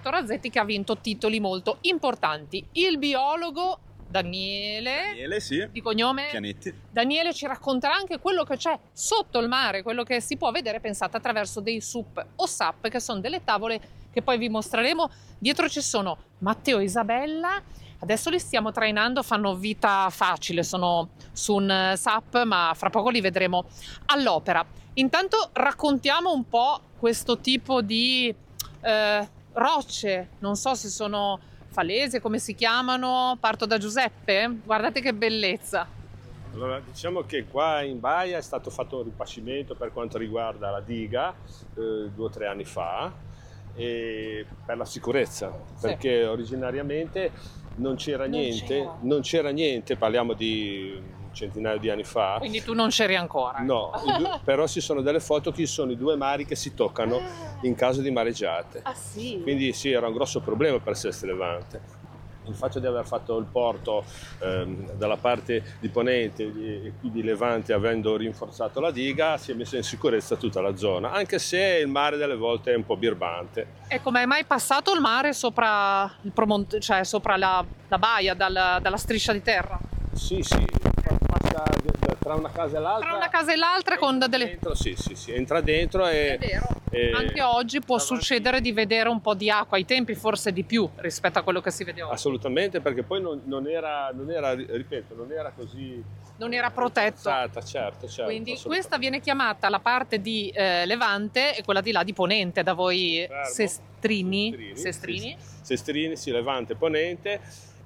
Roberto Razzetti, che ha vinto titoli molto importanti. Il biologo Daniele, sì. Di cognome? Pianetti. Daniele ci racconterà anche quello che c'è sotto il mare, quello che si può vedere, pensate, attraverso dei SUP o SUP, che sono delle tavole che poi vi mostreremo. Dietro ci sono Matteo e Isabella, adesso li stiamo trainando, fanno vita facile, sono su un SUP, ma fra poco li vedremo all'opera. Intanto raccontiamo un po' questo tipo di rocce, non so se sono falese, come si chiamano. Parto da Giuseppe, guardate che bellezza. Allora, diciamo che qua in baia è stato fatto un ripascimento per quanto riguarda la diga 2 o 3 anni fa, e per la sicurezza, perché originariamente non c'era niente, parliamo di un centinaio di anni fa. Quindi tu non c'eri ancora? No, però ci sono delle foto che sono i 2 mari che si toccano in caso di mareggiate. Ah sì? Quindi sì, era un grosso problema per Seste Levante. Il fatto di aver fatto il porto dalla parte di Ponente e qui di Levante, avendo rinforzato la diga, si è messa in sicurezza tutta la zona, anche se il mare delle volte è un po' birbante. E com'è mai passato il mare sopra il promontorio, cioè sopra la baia, dalla striscia di terra? Sì, passa tra una casa e l'altra. Tra una casa e l'altra con delle... Dentro, sì, entra dentro e... È vero. Anche oggi può succedere di vedere un po' di acqua, ai tempi forse di più rispetto a quello che si vede oggi. Assolutamente, perché poi non era, ripeto, non era così... Non era protetto. Certo. Quindi questa viene chiamata la parte di Levante e quella di là di Ponente, da voi Sestrini, sì, Levante, Ponente,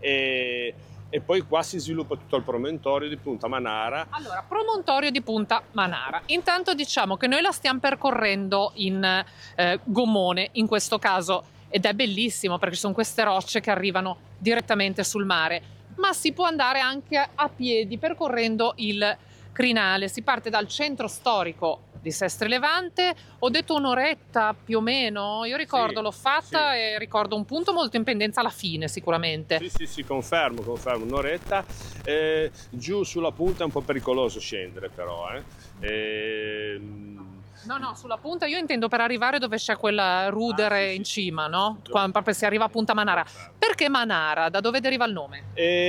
e poi qua si sviluppa tutto il promontorio di Punta Manara. Allora, promontorio di Punta Manara. Intanto diciamo che noi la stiamo percorrendo in gommone, in questo caso, ed è bellissimo perché sono queste rocce che arrivano direttamente sul mare, ma si può andare anche a piedi percorrendo il crinale. Si parte dal centro storico di Sestre Levante, ho detto un'oretta più o meno, io ricordo, l'ho fatta e ricordo un punto molto in pendenza alla fine sicuramente. Sì, confermo, un'oretta. Giù sulla punta è un po' pericoloso scendere però. No, sulla punta io intendo per arrivare dove c'è quella rudere in cima, no? Quando proprio si arriva a Punta Manara. Perché Manara? Da dove deriva il nome?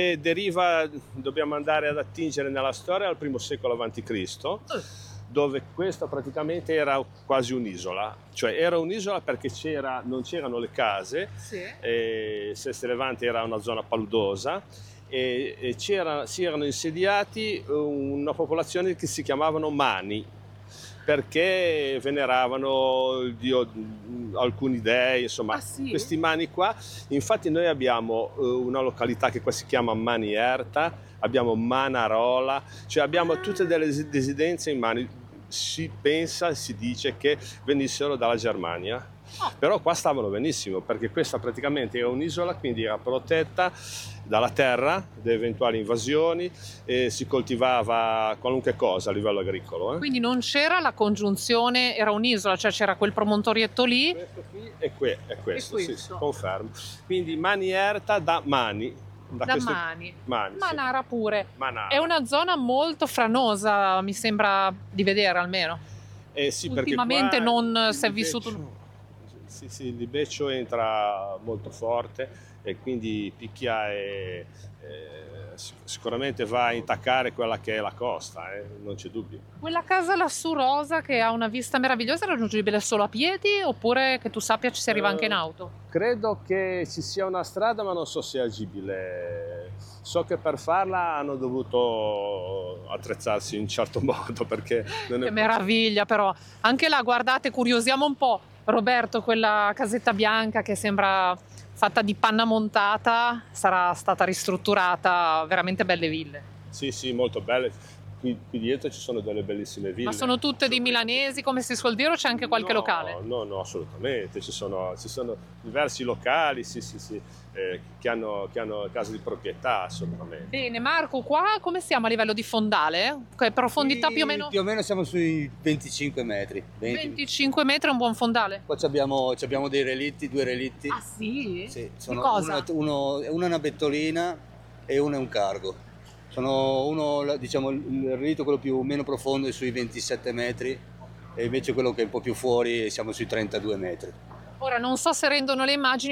Dobbiamo andare ad attingere nella storia al I secolo a.C., dove questa praticamente era quasi un'isola, cioè era un'isola perché non c'erano le case, Seste Levante era una zona paludosa e si erano insediati una popolazione che si chiamavano Mani, perché veneravano il dio, alcuni dei, insomma, questi Mani qua. Infatti noi abbiamo una località che qua si chiama Manierta, abbiamo Manarola, cioè abbiamo tutte delle residenze in Mani. Si dice che venissero dalla Germania, però qua stavano benissimo perché questa praticamente era un'isola, quindi era protetta dalla terra, da eventuali invasioni, e si coltivava qualunque cosa a livello agricolo. Quindi non c'era la congiunzione, era un'isola, cioè c'era quel promontorietto lì. Questo qui è questo. Sì, confermo. Quindi Manierta da Mani. Mani. Manara pure. Manara. È una zona molto franosa, mi sembra di vedere almeno. Sì, ultimamente non si è vissuto. Sì, il Libeccio entra molto forte e quindi picchia e sicuramente va a intaccare quella che è la costa, non c'è dubbio. Quella casa lassù rosa che ha una vista meravigliosa è raggiungibile solo a piedi oppure che tu sappia ci si arriva anche in auto? Credo che ci sia una strada, ma non so se è agibile. So che per farla hanno dovuto attrezzarsi in un certo modo perché non è... Che meraviglia però! Anche là, guardate, curiosiamo un po', Roberto, quella casetta bianca che sembra fatta di panna montata, sarà stata ristrutturata, veramente belle ville. Sì, molto belle. Qui dietro ci sono delle bellissime ville. Ma sono tutte di milanesi, come si suol dire, o c'è anche qualche locale? No, assolutamente. Ci sono diversi locali, che hanno case di proprietà, assolutamente. Bene, Marco, qua come siamo a livello di fondale? Profondità più o meno? Più o meno siamo sui 25 metri. 25 metri è un buon fondale? Qua abbiamo dei relitti, 2 relitti. Ah sì? Sì, di cosa? Uno è una bettolina e uno è un cargo. Diciamo, il relitto, quello meno profondo, è sui 27 metri e invece quello che è un po' più fuori siamo sui 32 metri. Ora non so se rendono le immagini,